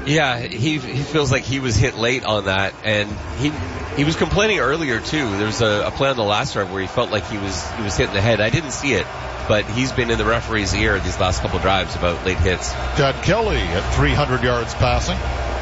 Yeah, he feels like he was hit late on that, and he was complaining earlier too. There was a play on the last drive where he felt like he was hit in the head. I didn't see it, but he's been in the referee's ear these last couple drives about late hits. Chad Kelly at 300 yards passing.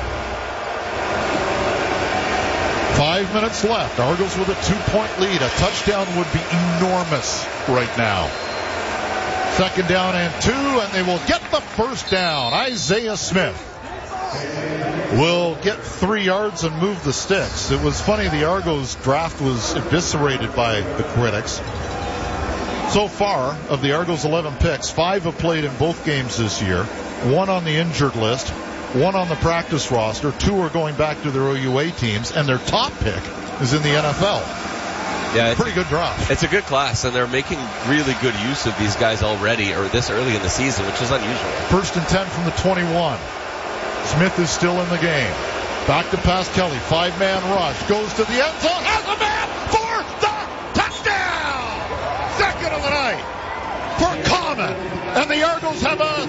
5 minutes left. Argos with a 2-point lead. A touchdown would be enormous right now. 2nd down and 2, and they will get the first down. Isaiah Smith will get 3 yards and move the sticks. It was funny, the Argos draft was eviscerated by the critics. So far, of the Argos' 11 picks, 5 have played in both games this year. 1 on the injured list, 1 on the practice roster, 2 are going back to their OUA teams, and their top pick is in the NFL. Yeah, pretty good draft. It's a good class, and they're making really good use of these guys already, or this early in the season, which is unusual. 1st and 10 from the 21. Smith is still in the game. Back to pass Kelly. 5-man rush. Goes to the end zone. Has a man for the touchdown! 2nd of the night for Common. And the Argos have a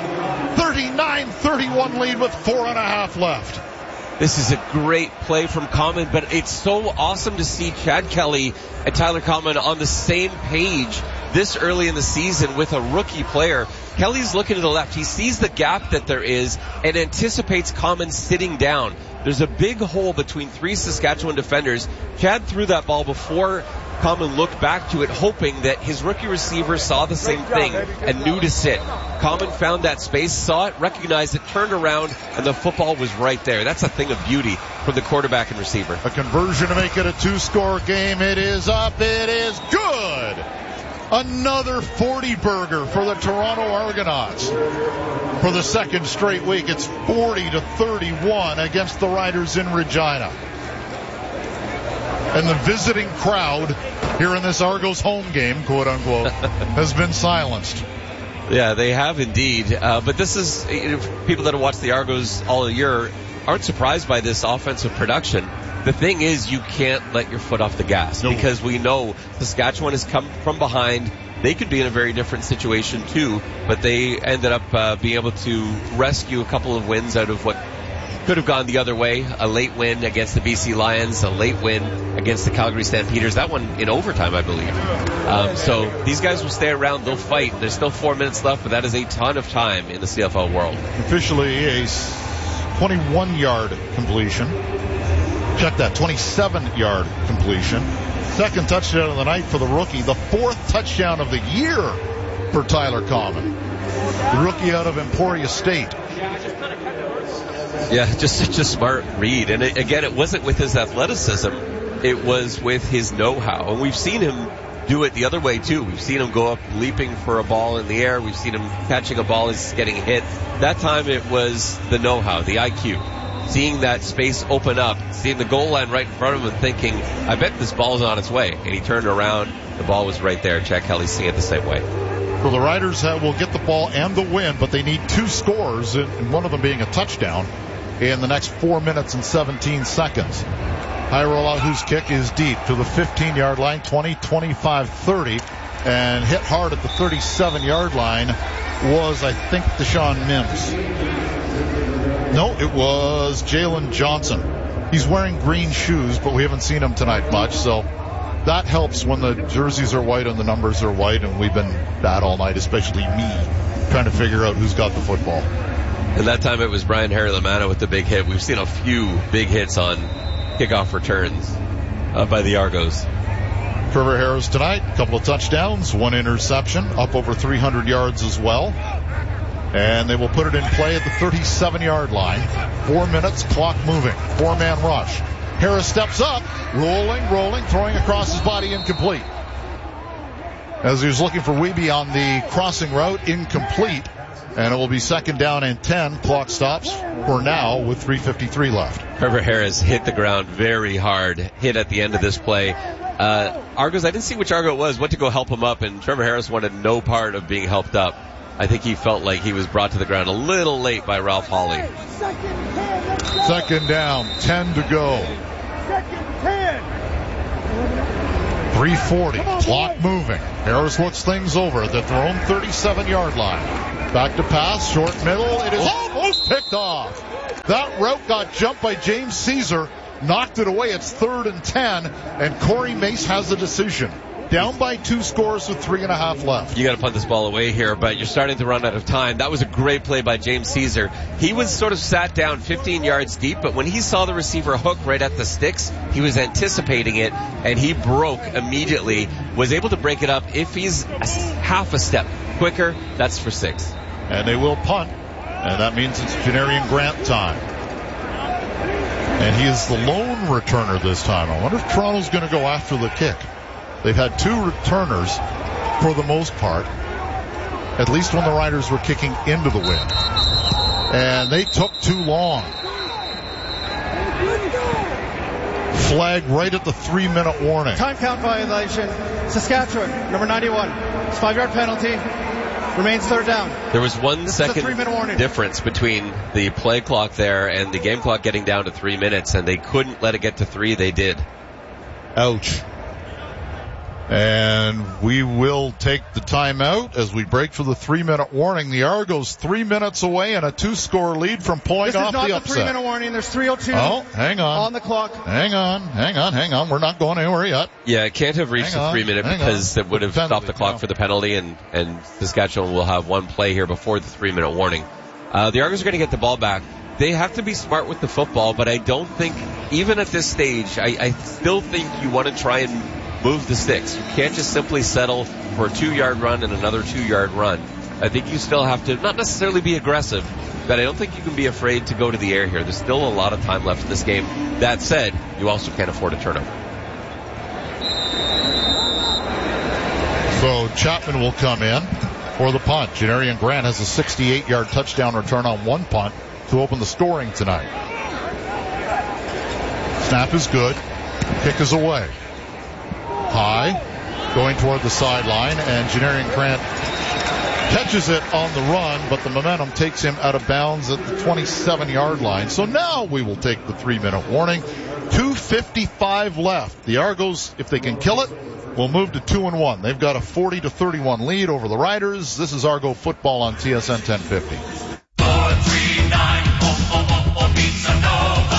39-31 lead with 4.5 left. This is a great play from Common, but it's so awesome to see Chad Kelly and Tyler Common on the same page this early in the season with a rookie player. Kelly's looking to the left. He sees the gap that there is and anticipates Common sitting down. There's a big hole between 3 Saskatchewan defenders. Chad threw that ball before Common looked back to it, hoping that his rookie receiver saw the same thing and knew to sit. Common found that space, saw it, recognized it, turned around, and the football was right there. That's a thing of beauty from the quarterback and receiver. A conversion to make it a 2-score game. It is up. It is good. Another 40-burger for the Toronto Argonauts. For the 2nd straight week, it's 40-31 against the Riders in Regina. And the visiting crowd here in this Argos home game, quote unquote, has been silenced. Yeah, they have indeed. But this is, people that have watched the Argos all year aren't surprised by this offensive production. The thing is, you can't let your foot off the gas because we know Saskatchewan has come from behind. They could be in a very different situation too, but they ended up being able to rescue a couple of wins out of what could have gone the other way. A late win against the BC Lions, a late win against the Calgary Stampeders. That one in overtime, I believe. So these guys will stay around. They'll fight. There's still 4 minutes left, but that is a ton of time in the CFL world. Officially a 21-yard completion. Check that, 27-yard completion. 2nd touchdown of the night for the rookie. The 4th touchdown of the year for Tyler Common. The rookie out of Emporia State. Yeah, just such a smart read. And again, it wasn't with his athleticism. It was with his know-how. And we've seen him do it the other way, too. We've seen him go up leaping for a ball in the air. We've seen him catching a ball as he's getting hit. That time it was the know-how, the IQ. Seeing that space open up, seeing the goal line right in front of him and thinking, I bet this ball's on its way. And he turned around. The ball was right there. Chad Kelly's seeing it the same way. Well, the Riders will get the ball and the win, but they need 2 scores, and one of them being a touchdown in the next 4 minutes and 17 seconds. High rollout, whose kick is deep to the 15-yard line, 20, 25, 30, and hit hard at the 37-yard line was, I think, Deshaun Mims. No, it was Jalen Johnson. He's wearing green shoes, but we haven't seen him tonight much, so that helps when the jerseys are white and the numbers are white, and we've been bad all night, especially me, trying to figure out who's got the football. And that time it was Brian Harry-Lamanna with the big hit. We've seen a few big hits on kickoff returns by the Argos. Trevor Harris tonight, a couple of touchdowns, 1 interception, up over 300 yards as well. And they will put it in play at the 37-yard line. 4 minutes, clock moving. 4-man rush. Harris steps up, rolling, throwing across his body, incomplete. As he was looking for Wiebe on the crossing route, incomplete. And it will be 2nd down and 10. Clock stops for now with 3:53 left. Trevor Harris hit the ground very hard, hit at the end of this play. Argos, I didn't see which Argo it was, went to go help him up, and Trevor Harris wanted no part of being helped up. I think he felt like he was brought to the ground a little late by Ralph Hawley. 2nd down, 10 to go. 3:40, clock moving. Harris looks things over at their own 37-yard line. Back to pass, short middle. It is almost picked off. That route got jumped by James Caesar, knocked it away. It's 3rd and 10, and Corey Mace has the decision. Down by 2 scores with 3.5 left. You got to punt this ball away here, but you're starting to run out of time. That was a great play by James Caesar. He was sort of sat down 15 yards deep, but when he saw the receiver hook right at the sticks, he was anticipating it, and he broke immediately, was able to break it up. If he's half a step quicker, that's for 6. And they will punt, and that means it's Janarian Grant time. And he is the lone returner this time. I wonder if Toronto's going to go after the kick. They've had 2 returners for the most part, at least when the Riders were kicking into the wind. And they took too long. Flag right at the 3-minute warning. Time count violation. Saskatchewan, number 91. It's 5-yard penalty. Remains 3rd down. There was 1 This second is a 3-minute warning. difference between the play clock there and the game clock getting down to 3 minutes, and they couldn't let it get to 3. They did. Ouch. And we will take the timeout as we break for the 3-minute warning. The Argos 3 minutes away and a 2-score lead from pulling off the upset. This is not the 3-minute warning. There's 3:02 hang on the clock. Hang on. We're not going anywhere yet. Yeah, it can't have reached the 3-minute because it would have stopped the clock for the penalty, and Saskatchewan will have 1 play here before the 3-minute warning. The Argos are going to get the ball back. They have to be smart with the football, but I don't think, even at this stage, I still think you want to try and move the sticks. You can't just simply settle for a 2-yard run and another 2-yard run. I think you still have to not necessarily be aggressive, but I don't think you can be afraid to go to the air here. There's still a lot of time left in this game. That said, you also can't afford a turnover. So Chapman will come in for the punt. Janarian Grant has a 68-yard touchdown return on 1 punt to open the scoring tonight. Snap is good. Kick is away. High, going toward the sideline, and Janarian Grant catches it on the run, but the momentum takes him out of bounds at the 27-yard line. So now we will take the 3-minute warning. 2:55 left. The Argos, if they can kill it, will move to 2-1. They've got a 40-31 lead over the Riders. This is Argo football on TSN 1050. 439 Pizza Nova.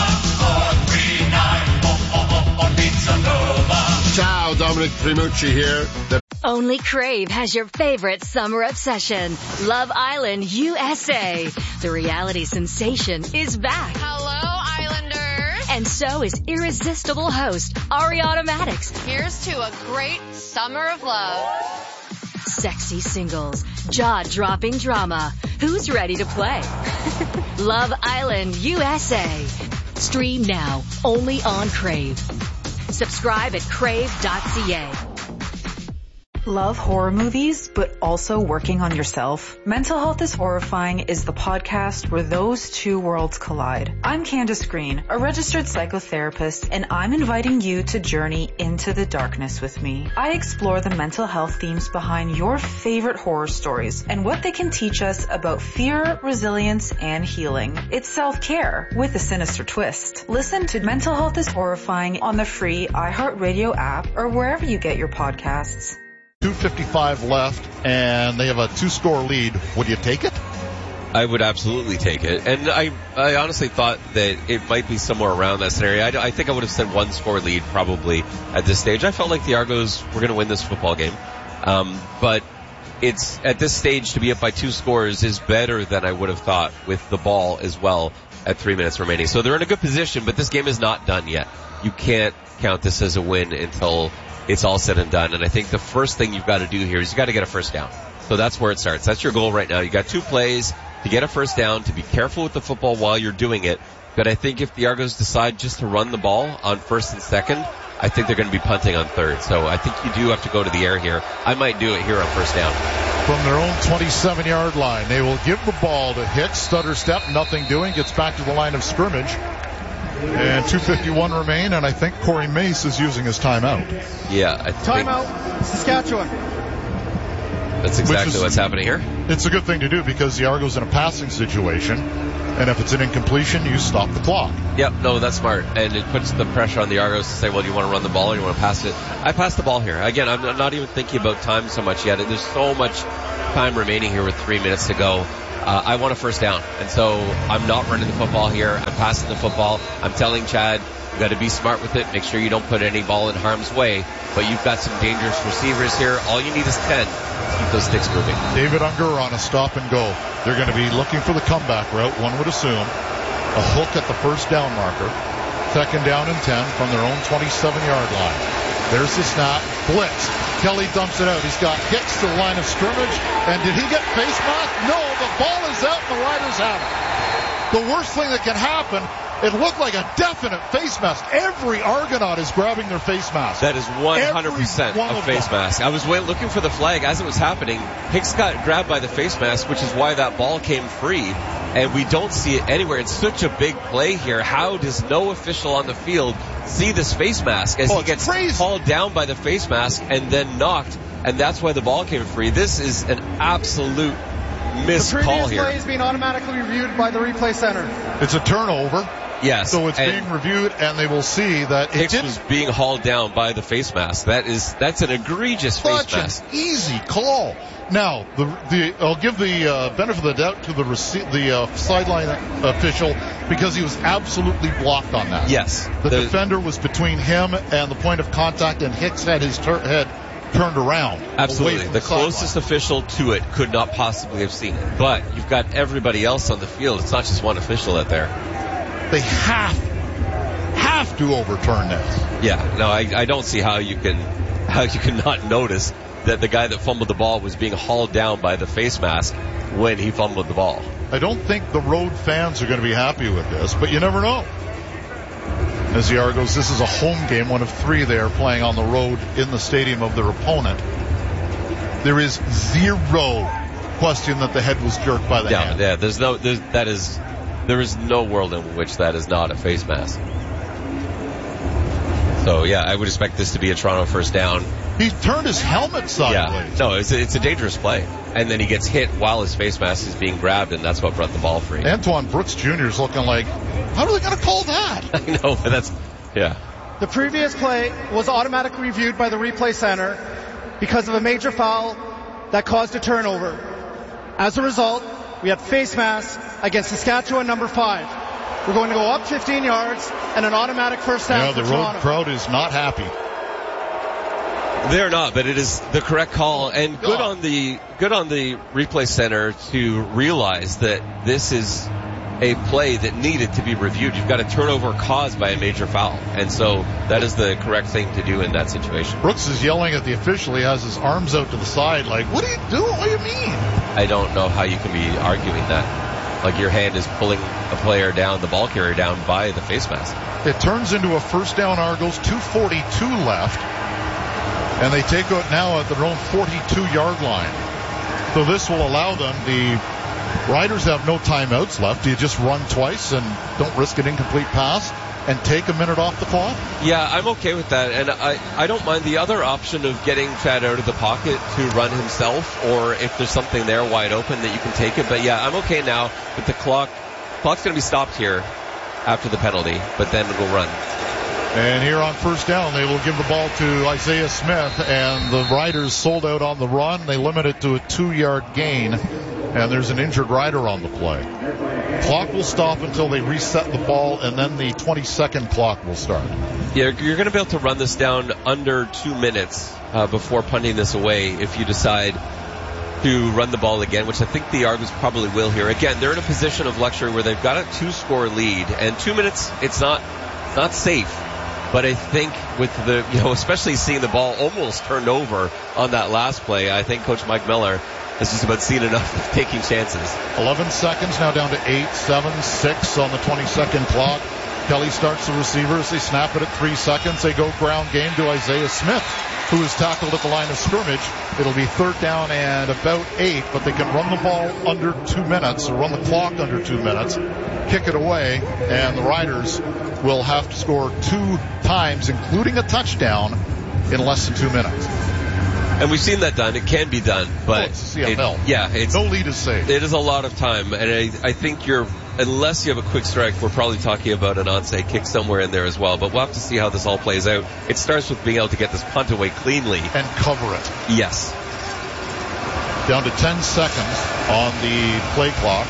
439 Pizza Nova. Ciao, Dominic Primucci here. Only Crave has your favorite summer obsession, Love Island USA. The reality sensation is back. Hello, Islanders. And so is irresistible host Ariana Maddox. Here's to a great summer of love. Sexy singles, jaw-dropping drama. Who's ready to play? Love Island USA. Stream now, only on Crave. Subscribe at crave.ca. Love horror movies, but also working on yourself? Mental Health is Horrifying is the podcast where those two worlds collide. I'm Candace Green, a registered psychotherapist, and I'm inviting you to journey into the darkness with me. I explore the mental health themes behind your favorite horror stories and what they can teach us about fear, resilience, and healing. It's self-care with a sinister twist. Listen to Mental Health is Horrifying on the free iHeartRadio app or wherever you get your podcasts. 2:55 left, and they have a 2-score lead. Would you take it? I would absolutely take it. And I honestly thought that it might be somewhere around that scenario. I think I would have said 1-score lead probably at this stage. I felt like the Argos were going to win this football game. But it's at this stage to be up by 2 scores is better than I would have thought with the ball as well at 3 minutes remaining. So they're in a good position, but this game is not done yet. You can't count this as a win until it's all said and done. And I think the first thing you've got to do here is you've got to get a first down. So that's where it starts. That's your goal right now. You got 2 plays to get a first down, to be careful with the football while you're doing it. But I think if the Argos decide just to run the ball on 1st and 2nd, I think they're going to be punting on 3rd. So I think you do have to go to the air here. I might do it here on 1st down. From their own 27-yard line, they will give the ball to Hicks. Stutter step, nothing doing. Gets back to the line of scrimmage. And 2:51 remain, and I think Corey Mace is using his timeout. Yeah, I think Timeout, Saskatchewan. That's exactly what's happening here. It's a good thing to do because the Argos in a passing situation, and if it's an incompletion, you stop the clock. Yep, no, that's smart. And it puts the pressure on the Argos to say, well, do you want to run the ball or you want to pass it? I passed the ball here. Again, I'm not even thinking about time so much yet. There's so much time remaining here with 3 minutes to go. I want a first down. And so I'm not running the football here. I'm passing the football. I'm telling Chad, you got to be smart with it. Make sure you don't put any ball in harm's way. But you've got some dangerous receivers here. All you need is 10 to keep those sticks moving. David Unger on a stop and go. They're going to be looking for the comeback route, one would assume. A hook at the first down marker. Second down and 10 from their own 27-yard line. There's the snap. Blitz. Kelly dumps it out. He's got Hicks to the line of scrimmage. And did he get face masked? No, the ball is out and the Riders have it. The worst thing that can happen, it looked like a definite face mask. Every Argonaut is grabbing their face mask. That is 100% a face mask. I was looking for the flag as it was happening. Hicks got grabbed by the face mask, which is why that ball came free. And we don't see it anywhere. It's such a big play here. How does no official on the field see this face mask as he gets hauled down by the face mask and then knocked? And that's why the ball came free. This is an absolute missed call here. The previous play is being automatically reviewed by the replay center. It's a turnover. Yes. So it's being reviewed, and they will see that Hicks was being hauled down by the face mask. That's an egregious face mask. Such an easy call. Now, I'll give the benefit of the doubt to the sideline official because he was absolutely blocked on that. Yes. The defender was between him and the point of contact, and Hicks had his head turned around. Absolutely. The closest official to it could not possibly have seen it. But you've got everybody else on the field. It's not just one official out there. They have to overturn this. Yeah. No, I don't see how you can not notice that the guy that fumbled the ball was being hauled down by the face mask when he fumbled the ball. I don't think the road fans are going to be happy with this, but you never know. As the Argos, this is a home game, one of 3 they are playing on the road in the stadium of their opponent. There is zero question that the head was jerked by the hand. Yeah, there is no world in which that is not a face mask. So yeah, I would expect this to be a Toronto first down. He turned his helmet sideways. Yeah. No, it's a dangerous play. And then he gets hit while his face mask is being grabbed, and that's what brought the ball free. Antoine Brooks Jr. is looking like, how are they going to call that? I know, but yeah. The previous play was automatically reviewed by the replay center because of a major foul that caused a turnover. As a result, we had face mask against Saskatchewan number 5. We're going to go up 15 yards and an automatic first down for Toronto. The road crowd is not happy. They're not, but it is the correct call, and good on the replay center to realize that this is a play that needed to be reviewed. You've got a turnover caused by a major foul, and so that is the correct thing to do in that situation. Brooks is yelling at the official. He has his arms out to the side like, what are you doing? What do you mean? I don't know how you can be arguing that. Like your hand is pulling a player down, the ball carrier down by the face mask. It turns into a first down Argos, 2:42 left. And they take out now at their own 42-yard line. So this will allow them, the Riders have no timeouts left. You just run twice and don't risk an incomplete pass and take a minute off the clock? Yeah, I'm okay with that. And I don't mind the other option of getting Chad out of the pocket to run himself, or if there's something there wide open that you can take it. But yeah, I'm okay now with the clock. Clock's going to be stopped here after the penalty, but then we'll run. And here on first down, they will give the ball to Isaiah Smith, and the Riders sold out on the run. They limit it to a 2-yard gain, and there's an injured Rider on the play. Clock will stop until they reset the ball, and then the 20-second clock will start. Yeah, you're going to be able to run this down under 2 minutes before punting this away if you decide to run the ball again, which I think the Argos probably will here. Again, they're in a position of luxury where they've got a 2-score lead, and 2 minutes, it's not safe. But I think with the, especially seeing the ball almost turned over on that last play, I think Coach Mike Miller has just about seen enough of taking chances. 11 seconds, now down to 8, 7, 6 on the 20-second clock. Kelly starts the receivers. They snap it at 3 seconds. They go ground game to Isaiah Smith, who is tackled at the line of scrimmage. It'll be third down and about 8, but they can run the ball under 2 minutes, or run the clock under 2 minutes, kick it away, and the Riders will have to score 2 times, including a touchdown, in less than 2 minutes. And we've seen that done. It can be done, but it's the CFL. No lead is safe. It is a lot of time, and I think unless you have a quick strike, we're probably talking about an onside kick somewhere in there as well. But we'll have to see how this all plays out. It starts with being able to get this punt away cleanly and cover it. Yes. Down to 10 seconds on the play clock.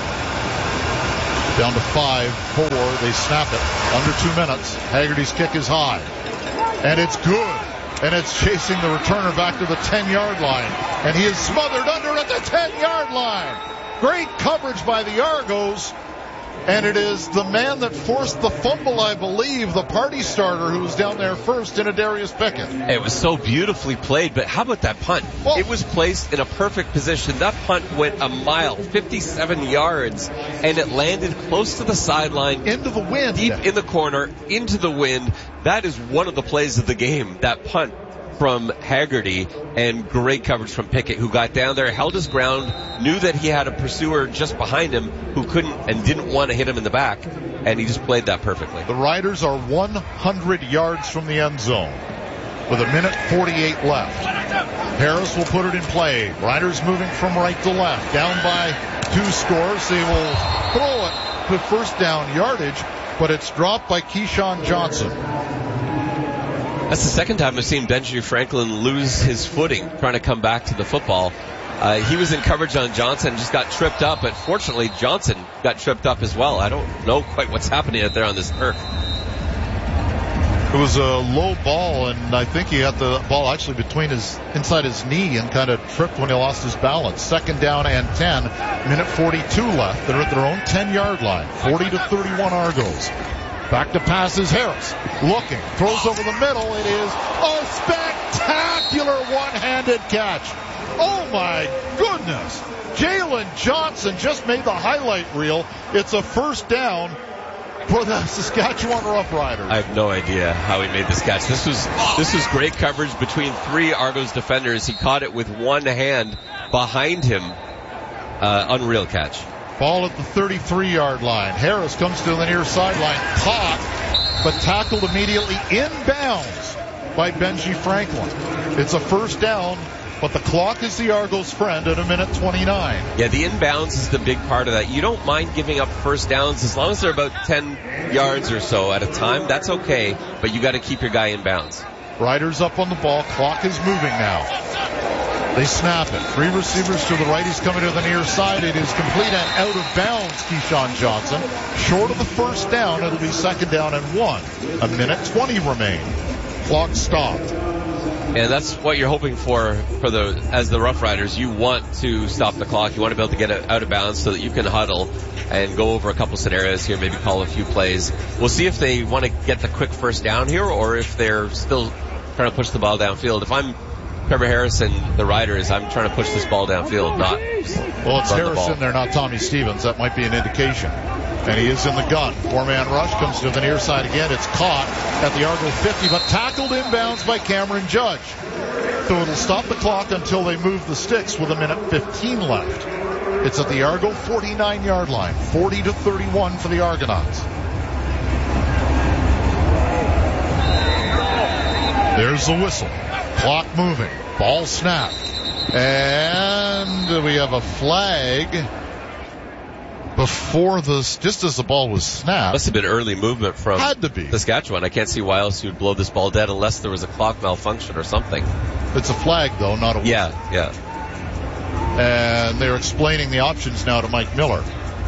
Down to 5-4. They snap it. Under 2 minutes. Haggerty's kick is high. And it's good. And it's chasing the returner back to the 10-yard line. And he is smothered under at the 10-yard line. Great coverage by the Argos. And it is the man that forced the fumble, I believe, the party starter who was down there first in Darius Pickett. It was so beautifully played, but how about that punt? Well, it was placed in a perfect position. That punt went a mile, 57 yards, and it landed close to the sideline. Into the wind. Deep in the corner, into the wind. That is one of the plays of the game, that punt from Haggerty, and great coverage from Pickett, who got down there, held his ground, knew that he had a pursuer just behind him who couldn't and didn't want to hit him in the back, and he just played that perfectly. The Riders are 100 yards from the end zone with 1:48 left. Harris will put it in play. Riders moving from right to left. Down by 2 scores. They will throw it to first down yardage, but it's dropped by Keyshawn Johnson. That's the second time I've seen Benji Franklin lose his footing trying to come back to the football. He was in coverage on Johnson, just got tripped up, but fortunately Johnson got tripped up as well. I don't know quite what's happening out there on this turf. It was a low ball, and I think he had the ball actually between inside his knee and kind of tripped when he lost his balance. Second down and 10, 1:42 left. They're at their own 10-yard line. 40-31 Argos. Back to passes, Harris looking, throws over the middle. It is a spectacular one-handed catch. Oh my goodness. Jalen Johnson just made the highlight reel. It's a first down for the Saskatchewan Roughriders. I have no idea how he made this catch. This was great coverage between 3 Argos defenders. He caught it with one hand behind him. Unreal catch. Ball at the 33-yard line. Harris comes to the near sideline. Caught, but tackled immediately inbounds by Benji Franklin. It's a first down, but the clock is the Argos' friend at 1:29. Yeah, the inbounds is the big part of that. You don't mind giving up first downs as long as they're about 10 yards or so at a time. That's okay, but you got to keep your guy inbounds. Riders up on the ball. Clock is moving now. They snap it. 3 receivers to the right. He's coming to the near side. It is complete and out of bounds, Keyshawn Johnson. Short of the first down. It'll be second down and 1. 1:20 remain. Clock stopped. And that's what you're hoping for as the Rough Riders. You want to stop the clock. You want to be able to get it out of bounds so that you can huddle and go over a couple scenarios here, maybe call a few plays. We'll see if they want to get the quick first down here or if they're still trying to push the ball downfield. If I'm Trevor Harris and the Riders, I'm trying to push this ball downfield, not well, it's Harris in there, not Tommy Stevens. That might be an indication. And he is in the gun. 4-man rush comes to the near side again. It's caught at the Argo 50, but tackled inbounds by Cameron Judge. So it'll stop the clock until they move the sticks with 1:15 left. It's at the Argo 49-yard line. 40-31 for the Argonauts. There's the whistle. Clock moving. Ball snapped. And we have a flag before this, just as the ball was snapped. Must have been early movement from Had to be. Saskatchewan. I can't see why else you would blow this ball dead unless there was a clock malfunction or something. It's a flag, though, not a whistle. Yeah. And they're explaining the options now to Mike Miller.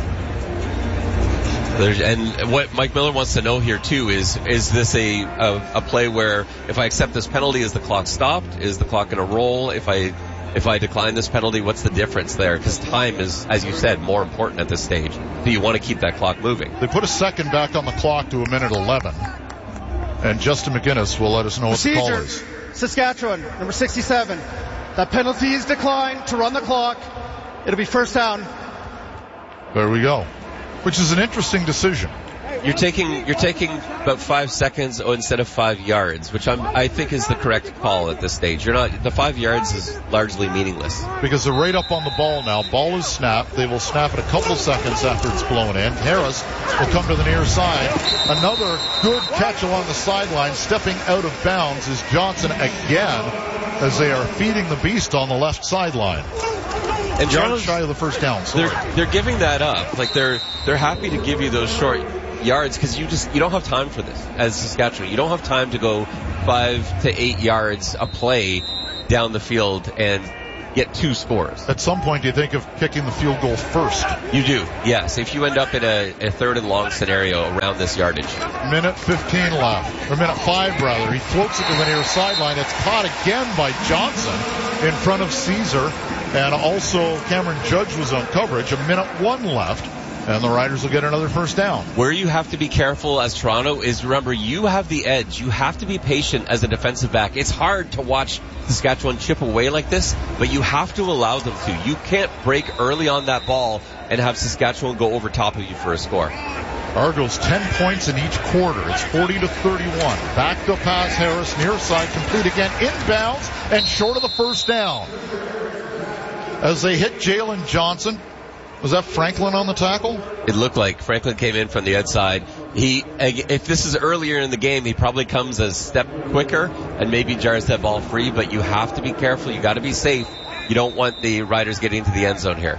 And what Mike Miller wants to know here too is this a play where if I accept this penalty, is the clock stopped? Is the clock going to roll? If I decline this penalty, what's the difference there? Because time is, as you said, more important at this stage. Do you want to keep that clock moving? They put a second back on the clock to 1:11. And Justin McGinnis will let us know what the call is. Saskatchewan, number 67. That penalty is declined to run the clock. It'll be first down. There we go. Which is an interesting decision. You're taking about 5 seconds instead of 5 yards, which I think is the correct call at this stage. The 5 yards is largely meaningless. Because they're right up on the ball now. Ball is snapped. They will snap it a couple seconds after it's blown in. Harris will come to the near side. Another good catch along the sideline. Stepping out of bounds is Johnson again as they are feeding the beast on the left sideline. And Yards shy of the first down. They're giving that up. Like they're happy to give you those short yards because you don't have time for this as Saskatchewan. You don't have time to go 5 to 8 yards a play down the field and get 2 scores. At some point, you think of kicking the field goal first. You do, yes. If you end up in a 3rd and long scenario around this yardage. Minute 15 left, or minute 5 rather. He floats it to the near sideline. It's caught again by Johnson in front of Caesar, and also Cameron Judge was on coverage. A minute 1 left, and the Riders will get another first down. Where you have to be careful as Toronto is, remember, you have the edge. You have to be patient as a defensive back. It's hard to watch Saskatchewan chip away like this, but you have to allow them to. You can't break early on that ball and have Saskatchewan go over top of you for a score. Argos 10 points in each quarter. It's 40-31. Back to pass, Harris, near side, complete again, inbounds, and short of the first down. As they hit Jalen Johnson, was that Franklin on the tackle? It looked like Franklin came in from the outside. If this is earlier in the game, he probably comes a step quicker and maybe jars that ball free, but you have to be careful. You got to be safe. You don't want the Riders getting into the end zone here.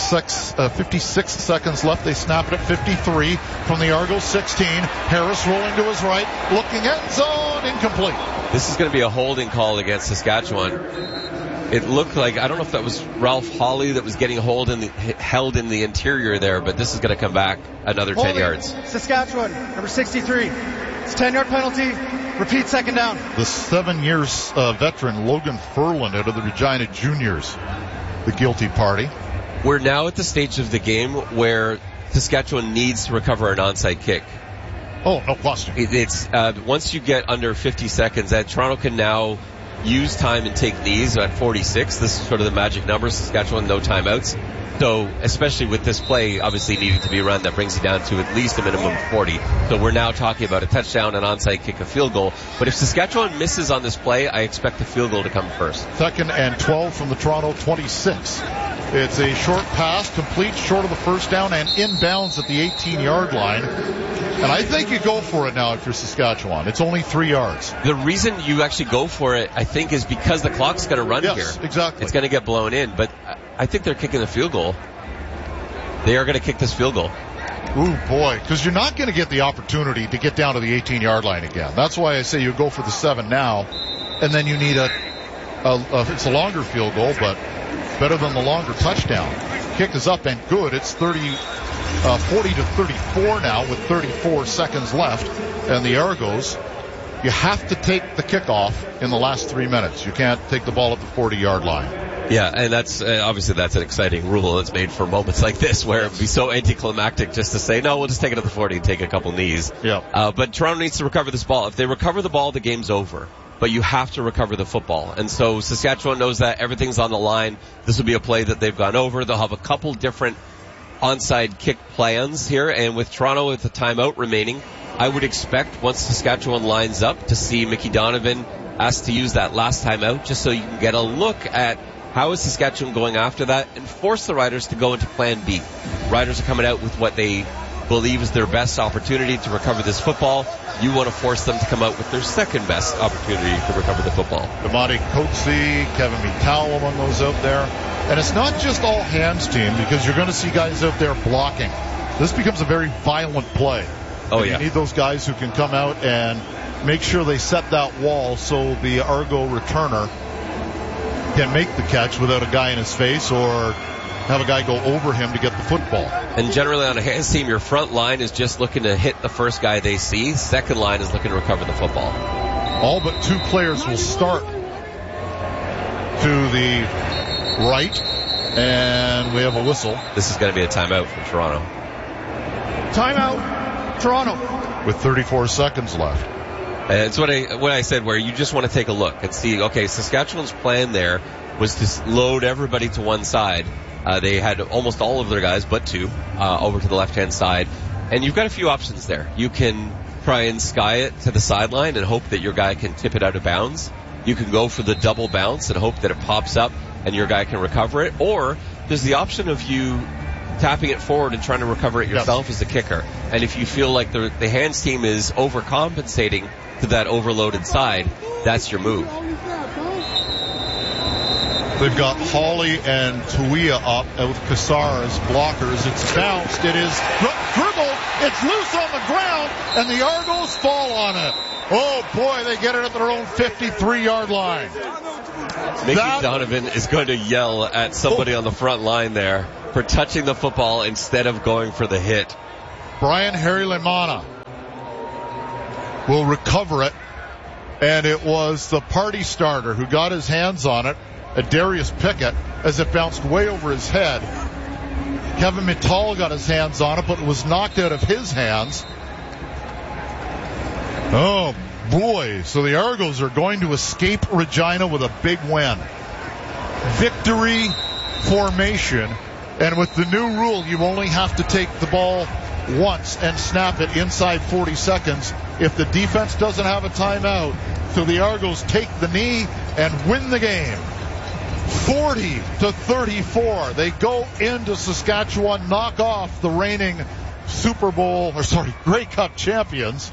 56 seconds left. They snap it at 53 from the Argos 16. Harris rolling to his right, looking end zone, incomplete. This is going to be a holding call against Saskatchewan. It looked like, I don't know if that was Ralph Hawley that was getting held in the interior there, but this is going to come back another 10 yards. Saskatchewan, number 63. It's a 10-yard penalty. Repeat, second down. The 7 years veteran Logan Ferland out of the Regina Juniors, the guilty party. We're now at the stage of the game where Saskatchewan needs to recover an onside kick. Oh, no question. It's once you get under 50 seconds, Toronto can now use time and take knees at 46. This is sort of the magic number. Saskatchewan, no timeouts. So, especially with this play obviously needing to be run, that brings you down to at least a minimum of 40. So we're now talking about a touchdown, an onside kick, a field goal. But if Saskatchewan misses on this play, I expect the field goal to come first. 2nd and 12 from the Toronto 26. It's a short pass, complete short of the first down, and inbounds at the 18-yard line. And I think you go for it now if you're Saskatchewan. It's only 3 yards. The reason you actually go for it, I think, is because the clock's going to run here. Yes, exactly. It's going to get blown in, but I think they're kicking the field goal. They are going to kick this field goal. Ooh, boy, because you're not going to get the opportunity to get down to the 18-yard line again. That's why I say you go for the 7 now, and then you need it's a longer field goal, but better than the longer touchdown. Kick is up and good. It's 40-34 now with 34 seconds left. And the Argos, you have to take the kickoff in the last 3 minutes. You can't take the ball at the 40-yard line. Yeah, and that's obviously that's an exciting rule that's made for moments like this where it would be so anticlimactic just to say, no, we'll just take it at the 40 and take a couple knees. Yeah. But Toronto needs to recover this ball. If they recover the ball, the game's over. But you have to recover the football. And so Saskatchewan knows that everything's on the line. This will be a play that they've gone over. They'll have a couple different onside kick plans here. And with Toronto with the timeout remaining, I would expect once Saskatchewan lines up to see Mickey Donovan asked to use that last timeout just so you can get a look at how is Saskatchewan going after that and force the Riders to go into plan B. Riders are coming out with what they believe is their best opportunity to recover this football. You want to force them to come out with their second best opportunity to recover the football. Damati Coetzee, Kevin Mittal among those out there. And it's not just all hands team because you're going to see guys out there blocking. This becomes a very violent play. Oh, and yeah. You need those guys who can come out and make sure they set that wall so the Argo returner can make the catch without a guy in his face or have a guy go over him to get the football. And generally on a hands team, your front line is just looking to hit the first guy they see. Second line is looking to recover the football. All but 2 players will start to the right, and we have a whistle. This is going to be a timeout for Toronto. Timeout, Toronto. With 34 seconds left. And it's what I said, where you just want to take a look and see, okay, Saskatchewan's plan there was to load everybody to one side. They had almost all of their guys, but 2, over to the left-hand side. And you've got a few options there. You can try and sky it to the sideline and hope that your guy can tip it out of bounds. You can go for the double bounce and hope that it pops up and your guy can recover it. Or there's the option of you tapping it forward and trying to recover it yourself as the kicker. And if you feel like the hands team is overcompensating to that overloaded side, that's your move. They've got Hawley and Tuia up with Kassar as blockers. It's bounced. It is dribbled. It's loose on the ground, and the Argos fall on it. Oh, boy, they get it at their own 53-yard line. Mickey Donovan is going to yell at somebody on the front line there for touching the football instead of going for the hit. Brian Harry-Lemana will recover it, and it was the party starter who got his hands on it, Darius Pickett, as it bounced way over his head. Kevin Mittal got his hands on it, but it was knocked out of his hands. Oh, boy. So the Argos are going to escape Regina with a big win. Victory formation. And with the new rule, you only have to take the ball once and snap it inside 40 seconds if the defense doesn't have a timeout. So the Argos take the knee and win the game. 40-34. They go into Saskatchewan, knock off the reigning Grey Cup champions.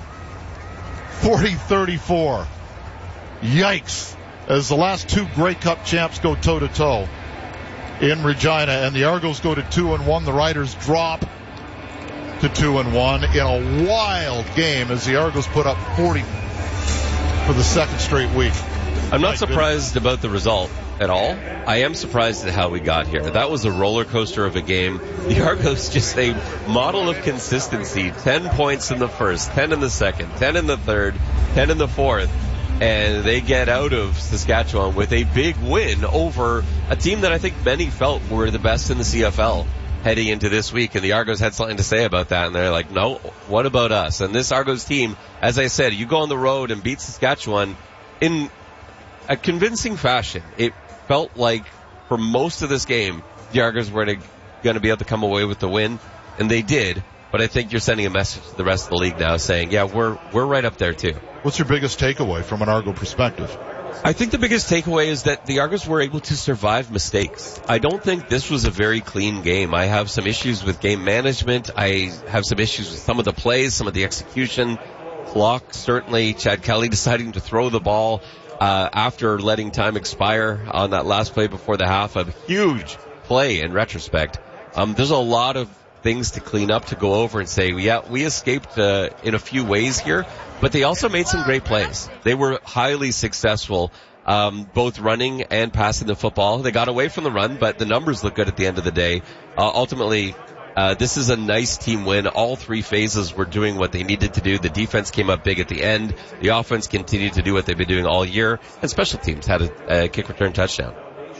40-34. Yikes. As the last two Grey Cup champs go toe-to-toe in Regina, and the Argos go to 2-1. The Riders drop to 2-1 in a wild game as the Argos put up 40 for the second straight week. I'm not surprised about the result at all. I am surprised at how we got here. That was a roller coaster of a game. The Argos just a model of consistency. 10 points in the first, 10 in the second, 10 in the third, 10 in the fourth. And they get out of Saskatchewan with a big win over a team that I think many felt were the best in the CFL heading into this week. And the Argos had something to say about that. And they're like, no, what about us? And this Argos team, as I said, you go on the road and beat Saskatchewan in a convincing fashion. It felt like for most of this game, the Argos were going to be able to come away with the win. And they did. But I think you're sending a message to the rest of the league now saying, yeah, we're right up there too. What's your biggest takeaway from an Argo perspective? I think the biggest takeaway is that the Argos were able to survive mistakes. I don't think this was a very clean game. I have some issues with game management. I have some issues with some of the plays, some of the execution. Clock, certainly. Chad Kelly deciding to throw the ball after letting time expire on that last play before the half. A huge play in retrospect. There's a lot of things to clean up, to go over and say, yeah, we escaped in a few ways here, but they also made some great plays. They were highly successful, both running and passing the football. They got away from the run, but the numbers look good at the end of the day. Ultimately, this is a nice team win. All three phases were doing what they needed to do. The defense came up big at the end. The offense continued to do what they've been doing all year, and special teams had a kick return touchdown.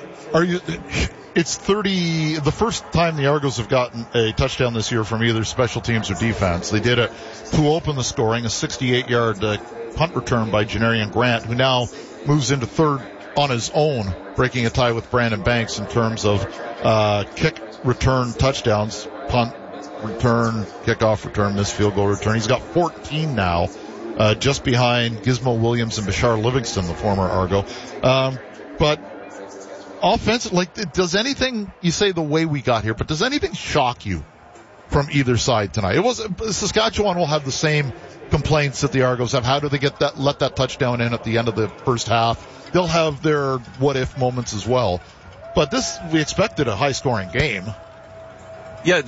It's the first time the Argos have gotten a touchdown this year from either special teams or defense. They did it to open the scoring, a 68-yard punt return by Janarian Grant, who now moves into third on his own, breaking a tie with Brandon Banks in terms of kick return touchdowns, punt return, kickoff return, missed field goal return. He's got 14 now, just behind Gizmo Williams and Bashar Livingston, the former Argo. But offense, does anything, you say the way we got here, but does anything shock you from either side tonight? Saskatchewan will have the same complaints that the Argos have. How do they let that touchdown in at the end of the first half? They'll have their what if moments as well. But we expected a high scoring game. Yeah,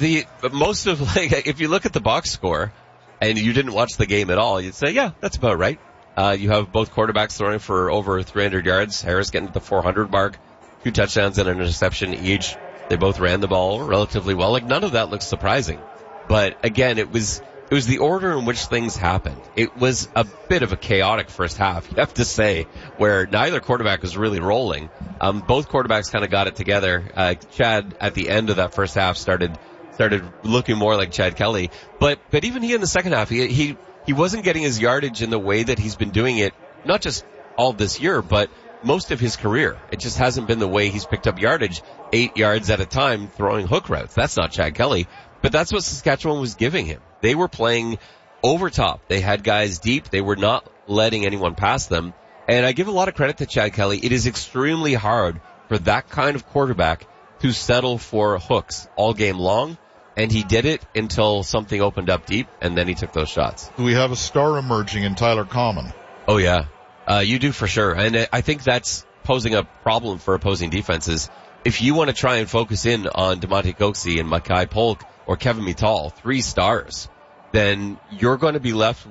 if you look at the box score and you didn't watch the game at all, you'd say, yeah, that's about right. You have both quarterbacks throwing for over 300 yards. Harris getting to the 400 mark. 2 touchdowns and an interception each. They both ran the ball relatively well. None of that looks surprising. But again, it was the order in which things happened. It was a bit of a chaotic first half, you have to say, where neither quarterback was really rolling. Both quarterbacks kind of got it together. Chad at the end of that first half started looking more like Chad Kelly. But even he in the second half, he wasn't getting his yardage in the way that he's been doing it, not just all this year, but most of his career. It just hasn't been the way he's picked up yardage, 8 yards at a time throwing hook routes. That's not Chad Kelly, but that's what Saskatchewan was giving him. They were playing over top. They had guys deep. They were not letting anyone pass them. And I give a lot of credit to Chad Kelly. It is extremely hard for that kind of quarterback to settle for hooks all game long. And he did it until something opened up deep, and then he took those shots. We have a star emerging in Tyler Common. Oh yeah. You do for sure. And I think that's posing a problem for opposing defenses. If you want to try and focus in on DeMonte Coxie and Mackay Polk or Kevin Mittal, 3 stars, then you're going to be left with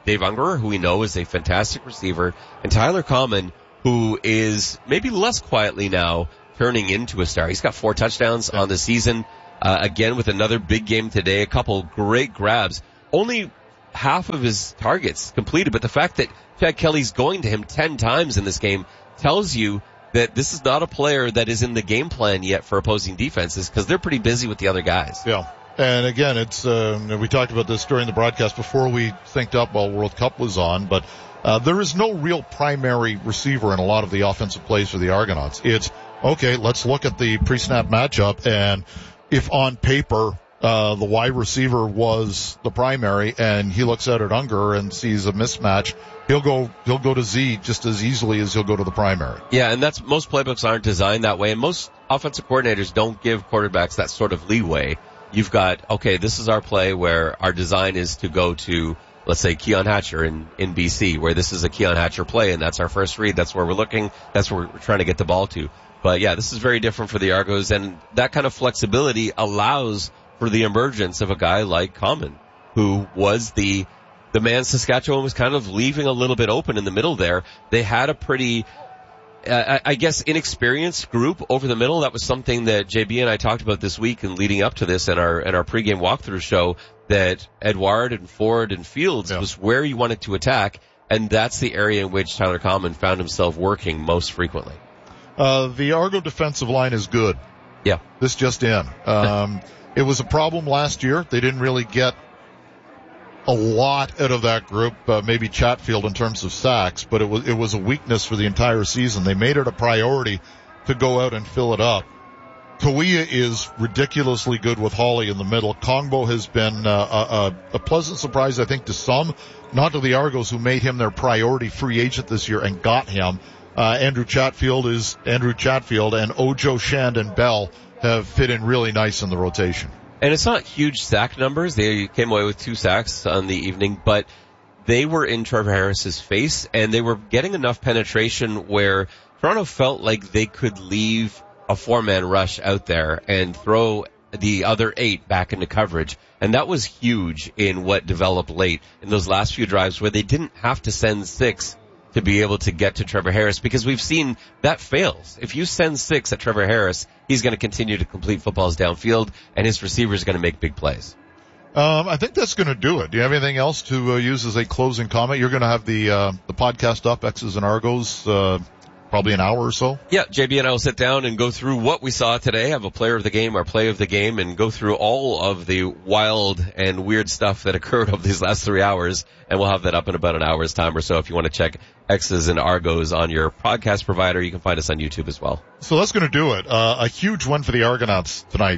Dave Ungerer, who we know is a fantastic receiver, and Tyler Common, who is maybe less quietly now turning into a star. He's got 4 touchdowns on the season, again with another big game today, a couple great grabs. Only half of his targets completed, but the fact that Chad Kelly's going to him 10 times in this game tells you that this is not a player that is in the game plan yet for opposing defenses, because they're pretty busy with the other guys. Yeah. And again, it's, we talked about this during the broadcast before we synced up while World Cup was on, but, there is no real primary receiver in a lot of the offensive plays for the Argonauts. It's, okay, let's look at the pre-snap matchup, and if on paper, the wide receiver was the primary and he looks out at Ungerer and sees a mismatch, he'll go to Z just as easily as he'll go to the primary. Yeah, and most playbooks aren't designed that way, and most offensive coordinators don't give quarterbacks that sort of leeway. You've got, okay, this is our play where our design is to go to, let's say, Keon Hatcher in BC, where this is a Keon Hatcher play, and that's our first read. That's where we're looking. That's where we're trying to get the ball to. But yeah, this is very different for the Argos, and that kind of flexibility allows for the emergence of a guy like Common, who was the man Saskatchewan was kind of leaving a little bit open in the middle there. They had a pretty, I guess, inexperienced group over the middle. That was something that JB and I talked about this week and leading up to this in our pregame walkthrough show, that Edouard and Ford and Fields was where you wanted to attack, and that's the area in which Tyler Common found himself working most frequently. The Argo defensive line is good. Yeah. This just in. It was a problem last year. They didn't really get a lot out of that group, maybe Chatfield in terms of sacks, but it was a weakness for the entire season. They made it a priority to go out and fill it up. Kawia is ridiculously good with Hawley in the middle. Kongbo has been a pleasant surprise, I think, to some, not to the Argos, who made him their priority free agent this year and got him. Andrew Chatfield is Andrew Chatfield, and Ojo, Shand, and Bell have fit in really nice in the rotation. And it's not huge sack numbers. They came away with 2 sacks on the evening, but they were in Trevor Harris's face, and they were getting enough penetration where Toronto felt like they could leave a 4-man rush out there and throw the other 8 back into coverage. And that was huge in what developed late in those last few drives, where they didn't have to send 6 to be able to get to Trevor Harris, because we've seen that fails. If you send 6 at Trevor Harris, he's going to continue to complete footballs downfield, and his receivers are going to make big plays. I think that's going to do it. Do you have anything else to use as a closing comment? You're going to have the podcast up, X's and Argos, probably an hour or so? Yeah, JB and I will sit down and go through what we saw today, have a player of the game, our play of the game, and go through all of the wild and weird stuff that occurred over these last 3 hours, and we'll have that up in about an hour's time or so. If you want to check X's and Argos on your podcast provider, you can find us on YouTube as well. So that's going to do it. A huge win for the Argonauts tonight,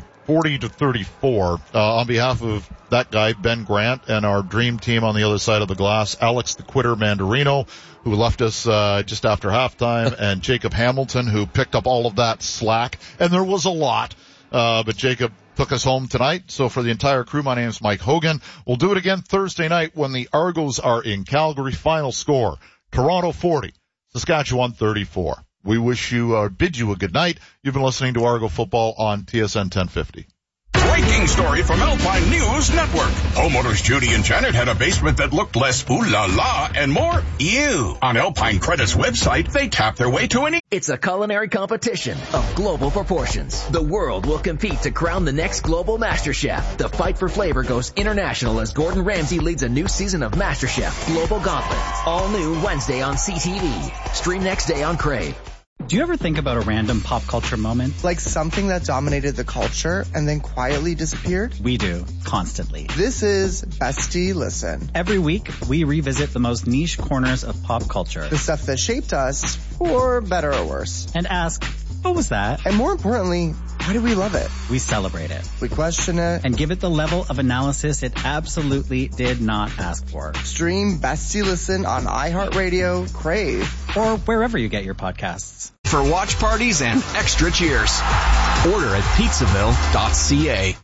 40-34. On behalf of that guy, Ben Grant, and our dream team on the other side of the glass, Alex the Quitter Mandarino, who left us just after halftime, and Jacob Hamilton, who picked up all of that slack. And there was a lot, but Jacob took us home tonight. So for the entire crew, my name is Mike Hogan. We'll do it again Thursday night when the Argos are in Calgary. Final score, Toronto 40, Saskatchewan 34. We wish you, bid you a good night. You've been listening to Argo Football on TSN 1050. Breaking story from Alpine News Network. Homeowners Judy and Janet had a basement that looked less ooh la la and more ew. On Alpine Credit's website, they tapped their way to an It's a culinary competition of global proportions. The world will compete to crown the next global MasterChef. The fight for flavor goes international as Gordon Ramsay leads a new season of MasterChef Global Gauntlet. All new Wednesday on CTV. Stream next day on Crave. Do you ever think about a random pop culture moment? Like something that dominated the culture and then quietly disappeared? We do, constantly. This is Bestie Listen. Every week, we revisit the most niche corners of pop culture. The stuff that shaped us, for better or worse. And ask, what was that? And more importantly, why do we love it? We celebrate it. We question it. And give it the level of analysis it absolutely did not ask for. Stream Bestie Listen on iHeartRadio, Crave, or wherever you get your podcasts. For watch parties and extra cheers, order at pizzaville.ca.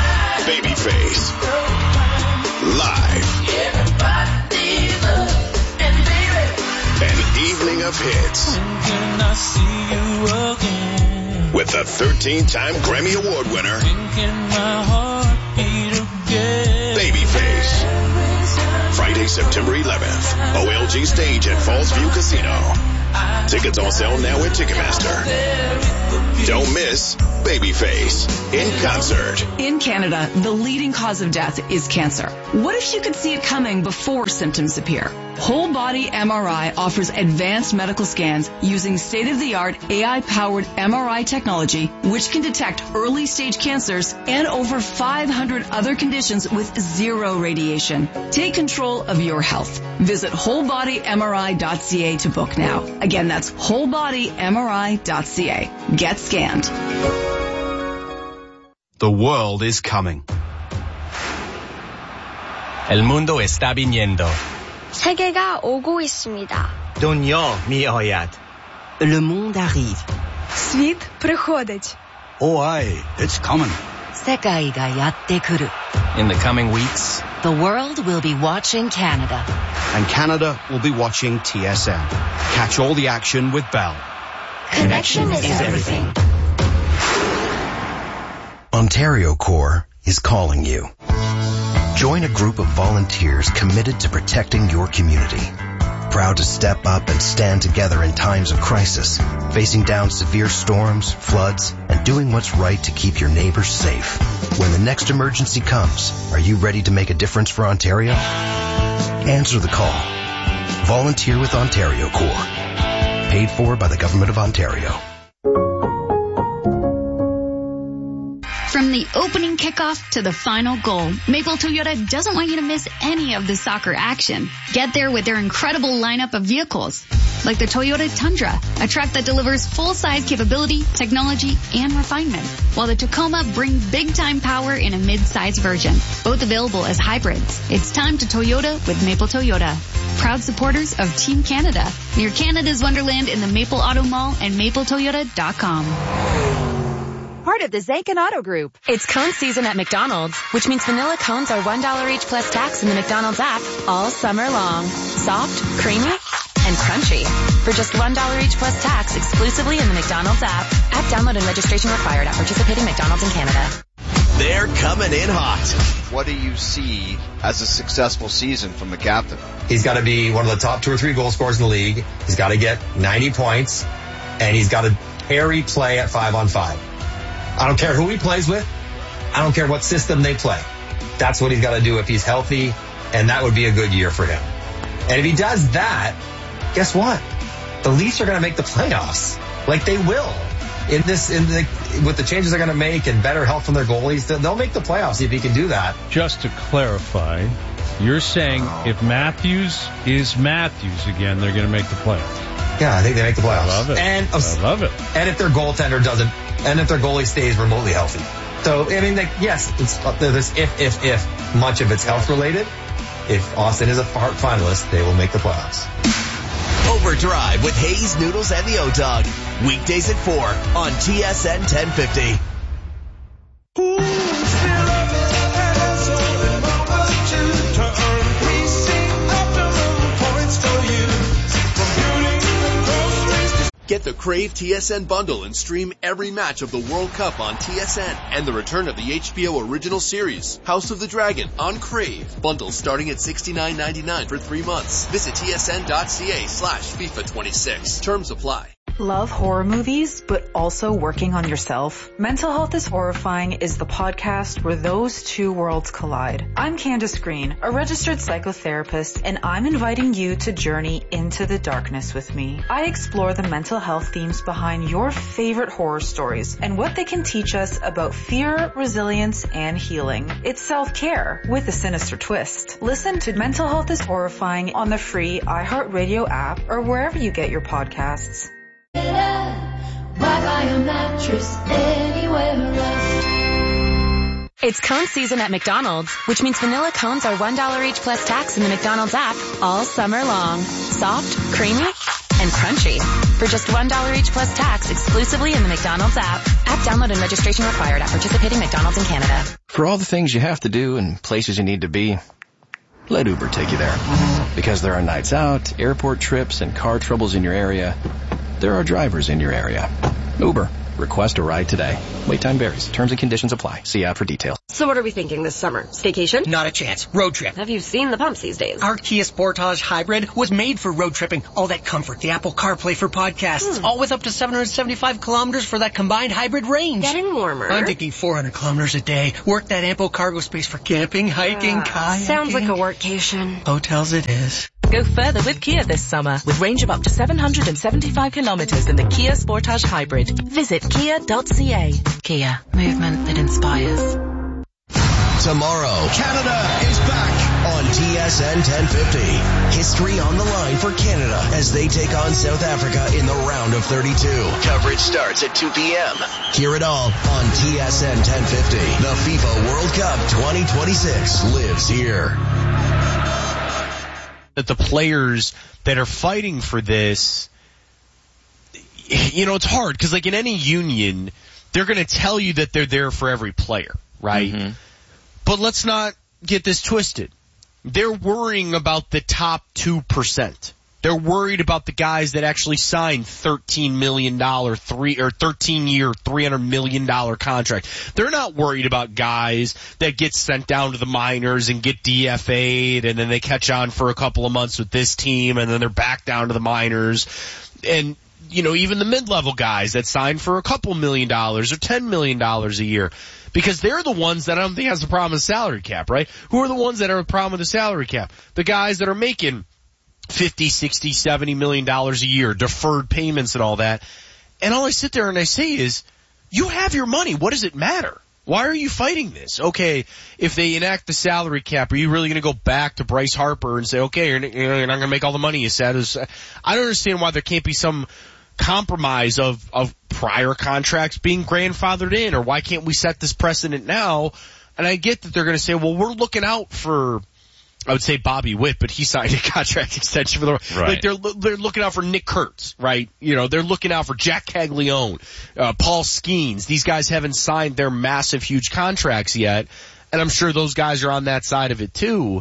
Babyface. Live. An evening of hits. With the 13-time Grammy Award winner, Babyface. Friday Saturday, September 11th. OLG stage at Falls View Casino. Tickets on sale now at Ticketmaster. Don't miss Babyface in concert. In Canada, the leading cause of death is cancer. What if you could see it coming before symptoms appear? Whole Body MRI offers advanced medical scans using state-of-the-art AI-powered MRI technology, which can detect early-stage cancers and over 500 other conditions with zero radiation. Take control of your health. Visit wholebodymri.ca to book now. Again, that's wholebodymri.ca. Get scanned. The world is coming. El mundo está viniendo. 세계가 오고 있습니다. دنیا میآید. Le monde arrive. світ приходить. Oh, aye, it's coming. 世界がやってくる. In the coming weeks, the world will be watching Canada. And Canada will be watching TSN. Catch all the action with Bell. Connection is everything. Ontario Corps is calling you. Join a group of volunteers committed to protecting your community. Proud to step up and stand together in times of crisis, facing down severe storms, floods, and doing what's right to keep your neighbors safe. When the next emergency comes, are you ready to make a difference for Ontario? Answer the call. Volunteer with Ontario Corps. Paid for by the Government of Ontario. From the opening kickoff to the final goal, Maple Toyota doesn't want you to miss any of the soccer action. Get there with their incredible lineup of vehicles, like the Toyota Tundra, a truck that delivers full-size capability, technology, and refinement, while the Tacoma brings big-time power in a mid-size version, both available as hybrids. It's time to Toyota with Maple Toyota. Proud supporters of Team Canada, near Canada's Wonderland in the Maple Auto Mall and mapletoyota.com. Part of the Zankin Auto Group. It's cone season at McDonald's, which means vanilla cones are $1 each plus tax in the McDonald's app all summer long. Soft, creamy, and crunchy. For just $1 each plus tax exclusively in the McDonald's app. App download and registration required at participating McDonald's in Canada. They're coming in hot. What do you see as a successful season from the captain? He's got to be one of the top 2 or 3 goal scorers in the league. He's got to get 90 points, and he's got to carry play at 5-on-5. I don't care who he plays with. I don't care what system they play. That's what he's got to do if he's healthy, and that would be a good year for him. And if he does that, guess what? The Leafs are going to make the playoffs. Like they will. With the changes they're going to make and better help from their goalies, they'll make the playoffs if he can do that. Just to clarify, you're saying if Matthews is Matthews again, they're going to make the playoffs. Yeah, I think they make the playoffs. I love it. And I love it. And if their goaltender doesn't, and if their goalie stays remotely healthy. So, I mean, yes, there's if much of it's health related. If Austin is a finalist, they will make the playoffs. Overdrive with Hayes, Noodles, and the O-Dog. Weekdays at 4 on TSN 1050. Get the Crave TSN bundle and stream every match of the World Cup on TSN and the return of the HBO original series, House of the Dragon, on Crave. Bundles starting at $69.99 for 3 months. Visit tsn.ca/FIFA26. Terms apply. Love horror movies, but also working on yourself? Mental Health is Horrifying is the podcast where those two worlds collide. I'm Candace Green, a registered psychotherapist, and I'm inviting you to journey into the darkness with me. I explore the mental health themes behind your favorite horror stories and what they can teach us about fear, resilience, and healing. It's self-care with a sinister twist. Listen to Mental Health is Horrifying on the free iHeartRadio app or wherever you get your podcasts. Why buy a mattress anywhere else? It's cone season at McDonald's, which means vanilla cones are $1 each plus tax in the McDonald's app all summer long. Soft, creamy, and crunchy. For just $1 each plus tax exclusively in the McDonald's app. App download and registration required at participating McDonald's in Canada. For all the things you have to do and places you need to be, let Uber take you there. Because there are nights out, airport trips, and car troubles in your area. There are drivers in your area. Uber. Request a ride today. Wait time varies. Terms and conditions apply. See app for details. So what are we thinking this summer? Staycation? Not a chance. Road trip. Have you seen the pumps these days? Our Kia Sportage Hybrid was made for road tripping. All that comfort, the Apple CarPlay for podcasts, all with up to 775 kilometers for that combined hybrid range. Getting warmer. I'm thinking 400 kilometers a day. Work that ample cargo space for camping, hiking, kayaking. Sounds like a workcation. Hotels it is. Go further with Kia this summer with range of up to 775 kilometers in the Kia Sportage Hybrid. Visit kia.ca. Kia. Movement that inspires. Tomorrow, Canada is back on TSN 1050. History on the line for Canada as they take on South Africa in the round of 32. Coverage starts at 2 p.m. Hear it all on TSN 1050. The FIFA World Cup 2026 lives here. That the players that are fighting for this, it's hard because like in any union, they're going to tell you that they're there for every player, right? Mm-hmm. But let's not get this twisted. They're worrying about the top 2%. They're worried about the guys that actually signed $13 million, 13-year, $300 million contract. They're not worried about guys that get sent down to the minors and get DFA'd and then they catch on for a couple of months with this team and then they're back down to the minors. And, even the mid-level guys that sign for a couple $1 million or $10 million a year. Because they're the ones that I don't think has the problem with the salary cap, right? Who are the ones that are the problem with the salary cap? The guys that are making $50, $60, $70 million a year, deferred payments and all that. And all I sit there and I say is, you have your money. What does it matter? Why are you fighting this? Okay, if they enact the salary cap, are you really going to go back to Bryce Harper and say, okay, you're not going to make all the money you said? I don't understand why there can't be some compromise of prior contracts being grandfathered in, or why can't we set this precedent now? And I get that they're going to say, well, we're looking out for, I would say Bobby Witt, but he signed a contract extension for the, right. Like they're looking out for Nick Kurtz, right? They're looking out for Jack Caglione, Paul Skeens. These guys haven't signed their massive, huge contracts yet. And I'm sure those guys are on that side of it too.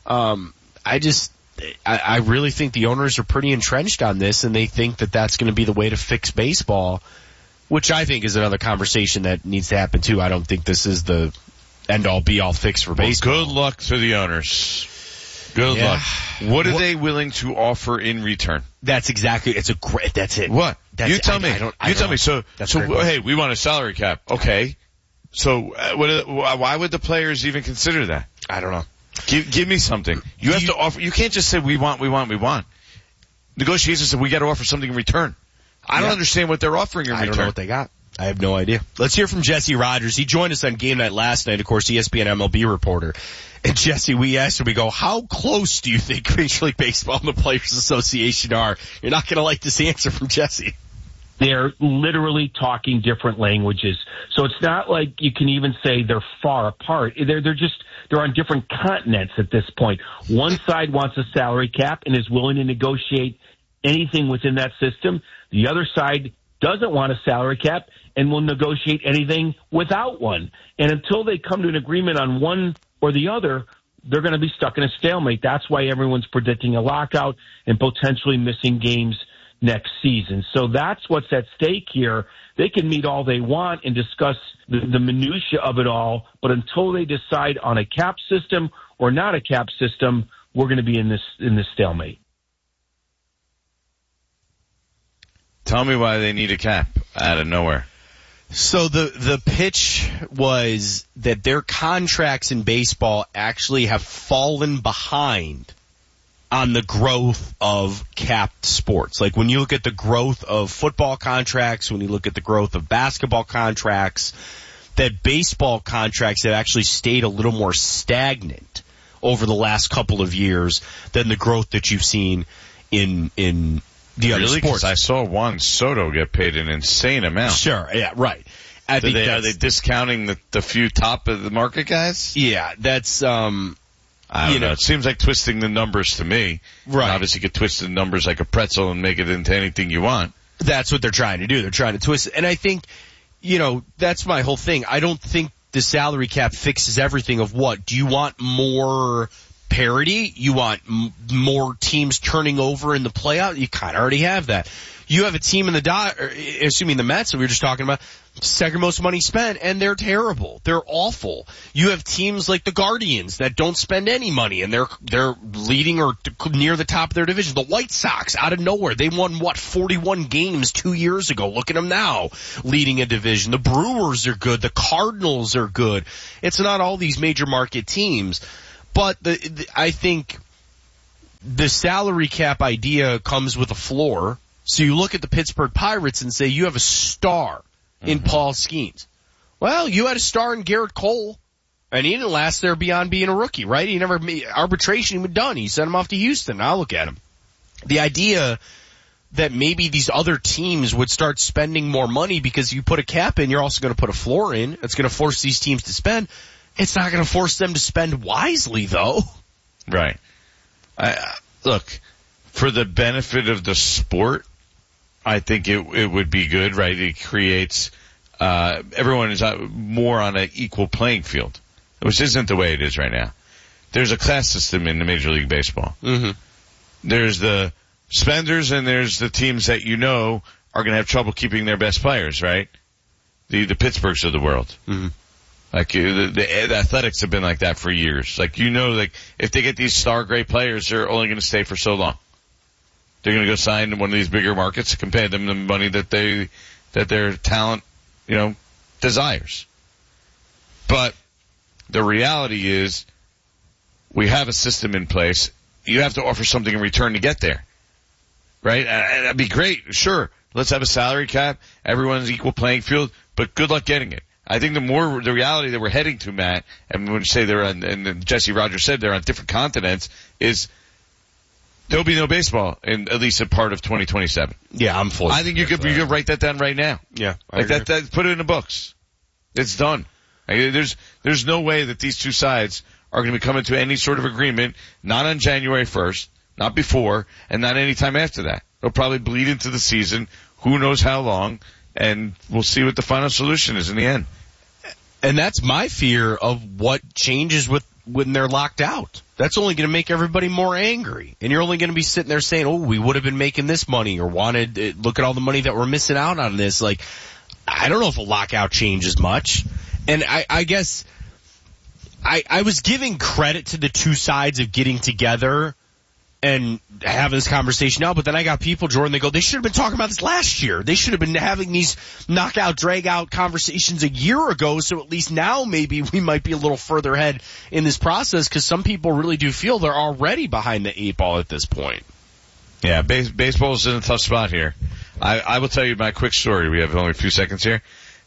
I really think the owners are pretty entrenched on this, and they think that that's going to be the way to fix baseball, which I think is another conversation that needs to happen too. I don't think this is the end-all be-all fix for baseball. Good luck to the owners. Good luck. What are they willing to offer in return? That's exactly. That's it. What? That's you tell me. You tell me. So hey, we want a salary cap. Okay. So why would the players even consider that? I don't know. Give me something. You have to offer. You can't just say we want. Negotiations said we got to offer something in return. I don't understand what they're offering in return. I don't know what they got. I have no idea. Let's hear from Jesse Rogers. He joined us on Game Night last night, of course, ESPN MLB reporter. And Jesse, we asked him, we go, how close do you think Major League Baseball and the Players Association are? You're not going to like this answer from Jesse. They're literally talking different languages. So it's not like you can even say they're far apart. They're on different continents at this point. One side wants a salary cap and is willing to negotiate anything within that system. The other side doesn't want a salary cap and will negotiate anything without one. And until they come to an agreement on one or the other, they're going to be stuck in a stalemate. That's why everyone's predicting a lockout and potentially missing games next season. So that's what's at stake here. They can meet all they want and discuss the minutia of it all, but until they decide on a cap system or not a cap system, we're going to be in this stalemate. Tell me why they need a cap out of nowhere. So the pitch was that their contracts in baseball actually have fallen behind on the growth of capped sports. Like when you look at the growth of football contracts, when you look at the growth of basketball contracts, that baseball contracts have actually stayed a little more stagnant over the last couple of years than the growth that you've seen in the other sports. Because I saw Juan Soto get paid an insane amount. Are they discounting the few top of the market guys? Yeah, that's I don't know. It seems like twisting the numbers to me. Right. And obviously you could twist the numbers like a pretzel and make it into anything you want. That's what they're trying to do. They're trying to twist it. And I think, that's my whole thing. I don't think the salary cap fixes everything of what? Do you want more parity. You want more teams turning over in the playoff. You kind of already have that. You have a team in the Mets that we were just talking about, second most money spent, and they're terrible. They're awful. You have teams like the Guardians that don't spend any money, and they're leading or near the top of their division. The White Sox, out of nowhere, they won 41 games 2 years ago. Look at them now, leading a division. The Brewers are good. The Cardinals are good. It's not all these major market teams, but I think the salary cap idea comes with a floor. So you look at the Pittsburgh Pirates and say you have a star in Paul Skeens. Well, you had a star in Garrett Cole, and he didn't last there beyond being a rookie, right? He never made arbitration. He was done. He sent him off to Houston. Now look at him. The idea that maybe these other teams would start spending more money because you put a cap in, you're also going to put a floor in. It's going to force these teams to spend. It's not going to force them to spend wisely, though. Right. Look, for the benefit of the sport, I think it would be good, right? It creates, everyone is more on an equal playing field, which isn't the way it is right now. There's a class system in the Major League Baseball. Mm-hmm. There's the spenders and there's the teams that you know are going to have trouble keeping their best players, right? The Pittsburghs of the world. Mm-hmm. Like, the Athletics have been like that for years. Like, if they get these star great players, they're only going to stay for so long. They're going to go sign in one of these bigger markets and pay them the money that their talent, desires. But the reality is we have a system in place. You have to offer something in return to get there. Right? And that'd be great. Sure. Let's have a salary cap. Everyone's equal playing field, but good luck getting it. I think the reality that we're heading to, Matt, and when you say and Jesse Rogers said they're on different continents, is there'll be no baseball in at least a part of 2027. Yeah, I'm full. I think you could write that down right now. Yeah. Like that, put it in the books. It's done. There's no way that these two sides are going to be coming to any sort of agreement, not on January 1st, not before, and not any time after that. They'll probably bleed into the season. Who knows how long, and we'll see what the final solution is in the end. And that's my fear of what changes when they're locked out. That's only going to make everybody more angry. And you're only going to be sitting there saying, oh, we would have been making this money or look at all the money that we're missing out on this. Like, I don't know if a lockout changes much. And I guess I was giving credit to the two sides of getting together and having this conversation now, but then I got people, Jordan, they go, they should have been talking about this last year. They should have been having these knockout, drag-out conversations a year ago, so at least now maybe we might be a little further ahead in this process, because some people really do feel they're already behind the eight ball at this point. Yeah, baseball's in a tough spot here. I will tell you my quick story. We have only a few seconds here.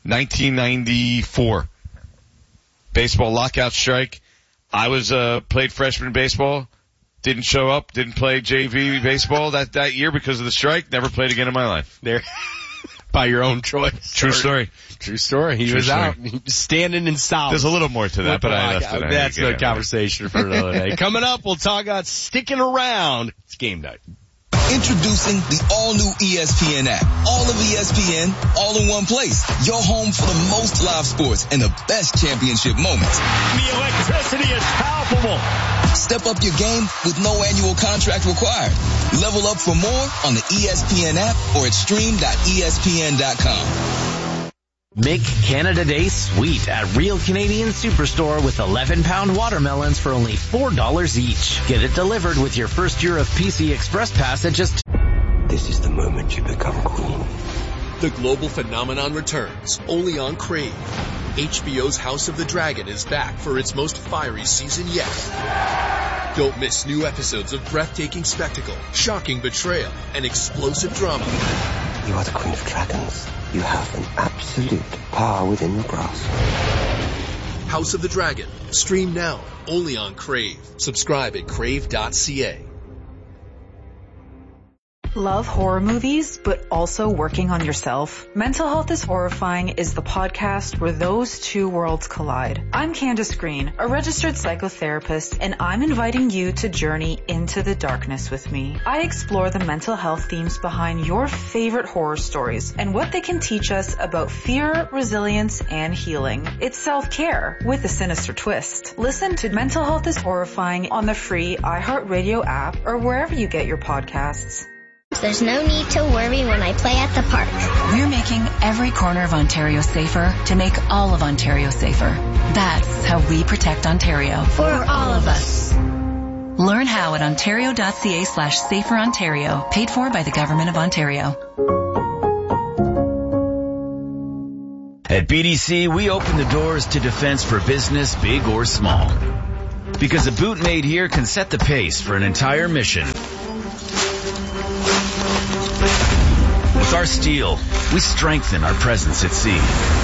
1994. Baseball lockout strike. I was played freshman baseball. Didn't show up, didn't play JV baseball that year because of the strike. Never played again in my life. There, by your own choice. True story. True story. He was out, standing in solid. There's a little more to that, but I left it. That's the conversation for another day. Coming up, we'll talk about sticking around. It's game night. Introducing the all-new ESPN app. All of ESPN, all in one place. Your home for the most live sports and the best championship moments. The electricity is palpable. Step up your game with no annual contract required. Level up for more on the ESPN app or at stream.espn.com. Make Canada Day sweet at Real Canadian Superstore with 11-pound watermelons for only $4 each. Get it delivered with your first year of PC Express Pass at just... This is the moment you become queen. The global phenomenon returns, only on Crave. HBO's House of the Dragon is back for its most fiery season yet. Don't miss new episodes of breathtaking spectacle, shocking betrayal, and explosive drama. You are the Queen of Dragons. You have an absolute power within your grasp. House of the Dragon. Stream now, only on Crave. Subscribe at crave.ca. Love horror movies, but also working on yourself? Mental Health is Horrifying is the podcast where those two worlds collide. I'm Candace Green, a registered psychotherapist, and I'm inviting you to journey into the darkness with me. I explore the mental health themes behind your favorite horror stories and what they can teach us about fear, resilience, and healing. It's self-care with a sinister twist. Listen to Mental Health is Horrifying on the free iHeartRadio app or wherever you get your podcasts. There's no need to worry when I play at the park. We're making every corner of Ontario safer to make all of Ontario safer. That's how we protect Ontario. For all of us. Learn how at ontario.ca/saferontario, paid for by the Government of Ontario. At BDC, we open the doors to defense for business, big or small. Because a boot made here can set the pace for an entire mission. With our steel, we strengthen our presence at sea.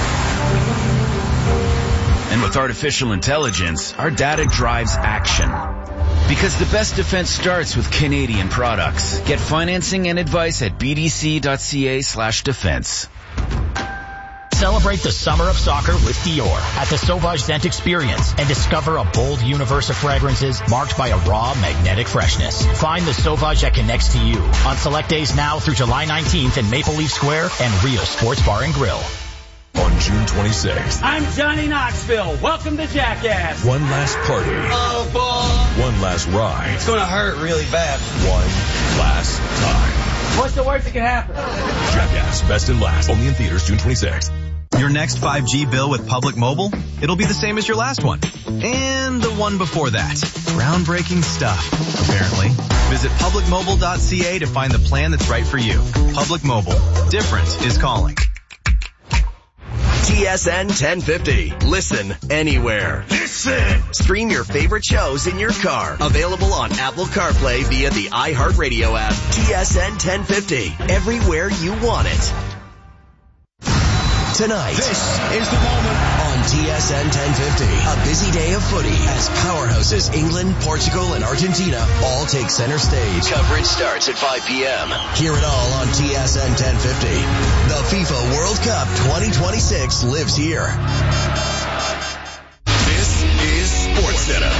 And with artificial intelligence, our data drives action. Because the best defense starts with Canadian products. Get financing and advice at bdc.ca/defense. Celebrate the summer of soccer with Dior at the Sauvage Scent Experience and discover a bold universe of fragrances marked by a raw, magnetic freshness. Find the Sauvage that connects to you on select days now through July 19th in Maple Leaf Square and Rio Sports Bar and Grill. On June 26th. I'm Johnny Knoxville. Welcome to Jackass. One last party. Oh, boy. One last ride. It's going to hurt really bad. One last time. What's the worst that can happen? Jackass, best and last. Only in theaters June 26th. Your next 5G bill with Public Mobile? It'll be the same as your last one. And the one before that. Groundbreaking stuff, apparently. Visit publicmobile.ca to find the plan that's right for you. Public Mobile. Different is calling. TSN 1050. Listen anywhere. Listen! Stream your favorite shows in your car. Available on Apple CarPlay via the iHeartRadio app. TSN 1050. Everywhere you want it. Tonight, this is the moment on TSN 1050. A busy day of footy as powerhouses England, Portugal, and Argentina all take center stage. Coverage starts at 5 p.m. Hear it all on TSN 1050. The FIFA World Cup 2026 lives here. This is SportsCenter.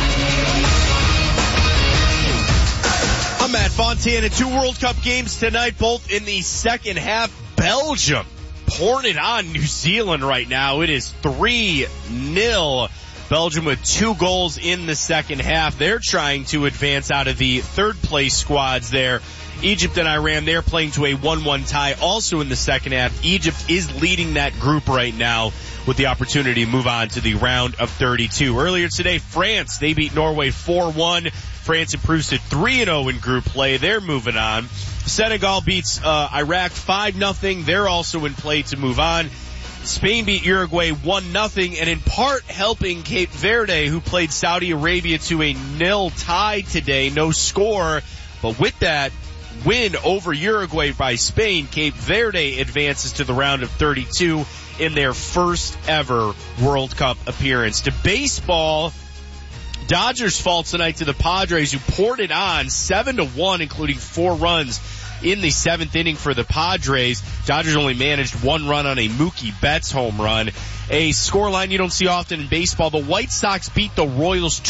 I'm Matt Fontana. 2 World Cup games tonight, both in the second half. Belgium pouring it on New Zealand right now. It is 3-0. Belgium with 2 goals in the second half. They're trying to advance out of the third place squads there. Egypt and Iran, they're playing to a 1-1 tie also in the second half. Egypt is leading that group right now with the opportunity to move on to the round of 32. Earlier today, France, they beat Norway 4-1. France improves to 3-0 in group play. They're moving on. Senegal beats Iraq 5-0. They're also in play to move on. Spain beat Uruguay 1-0, and in part helping Cape Verde, who played Saudi Arabia to a 0 tie today, no score. But with that win over Uruguay by Spain, Cape Verde advances to the round of 32 in their first ever World Cup appearance. To baseball, Dodgers fall tonight to the Padres, who poured it on 7-1, including 4 runs in the 7th inning for the Padres. Dodgers only managed 1 run on a Mookie Betts home run. A scoreline you don't see often in baseball. The White Sox beat the Royals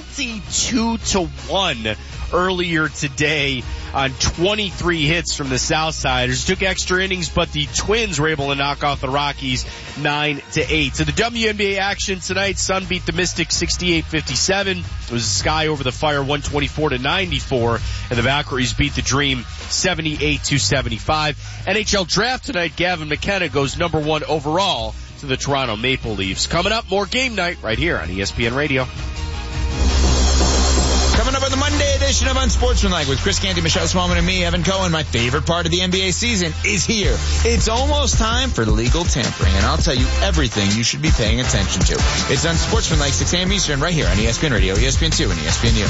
22-1 earlier today on 23 hits from the Southsiders. Took extra innings, but the Twins were able to knock off the Rockies 9-8. So the WNBA action tonight, Sun beat the Mystics 68-57. It was Sky over the Fire 124-94, and the Valkyries beat the Dream 78-75. NHL draft tonight, Gavin McKenna goes number 1 overall to the Toronto Maple Leafs. Coming up, more game night right here on ESPN Radio. Coming up on the Monday edition of Unsportsmanlike with Chris Canty, Michelle Smallman, and me, Evan Cohen. My favorite part of the NBA season is here. It's almost time for legal tampering, and I'll tell you everything you should be paying attention to. It's Unsportsmanlike, 6 a.m. Eastern, right here on ESPN Radio, ESPN2, and ESPNU.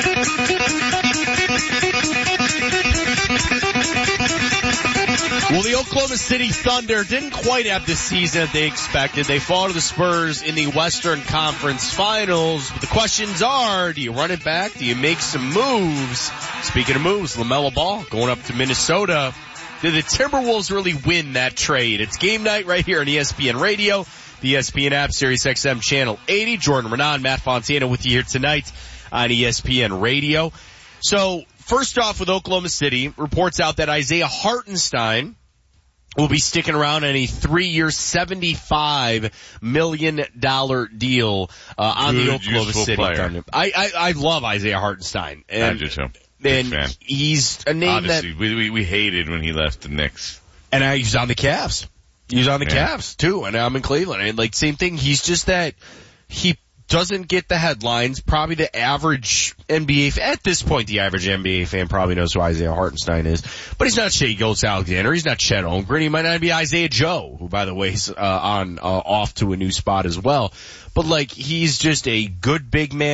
Well, the Oklahoma City Thunder didn't quite have the season that they expected. They fall to the Spurs in the Western Conference Finals. But the questions are, do you run it back? Do you make some moves? Speaking of moves, LaMelo Ball going up to Minnesota. Did the Timberwolves really win that trade? It's game night right here on ESPN Radio, the ESPN app, Sirius XM Channel 80. Jordan Renan, Matt Fontana with you here tonight on ESPN Radio. So, first off with Oklahoma City, reports out that Isaiah Hartenstein will be sticking around on a 3-year, $75 million deal on the Oklahoma City Thunder. I love Isaiah Hartenstein. And, I do too. And he's a name Honestly, that we hated when he left the Knicks. And he's on the Cavs. He's on the Cavs too, and I'm in Cleveland. And like same thing, he's just that he doesn't get the headlines. Probably the average NBA at this point, the average NBA fan probably knows who Isaiah Hartenstein is. But he's not Shai Gilgeous-Alexander. He's not Chet Holmgren. He might not be Isaiah Joe, who by the way is off to a new spot as well. But like he's just a good big man.